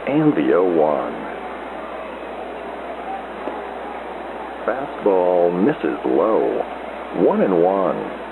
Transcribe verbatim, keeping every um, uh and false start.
and the oh one. Fastball misses low. One and one.